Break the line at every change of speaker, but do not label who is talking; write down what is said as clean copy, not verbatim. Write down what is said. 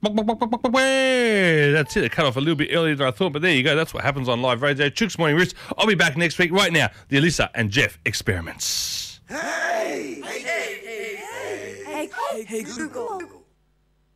That's it. It cut off a little bit earlier than I thought, but there you go. That's what happens on live radio. Chooks Morning Roost. I'll be back next week. Right now, the Alyssa and Jeff experiments.
Hey, Google.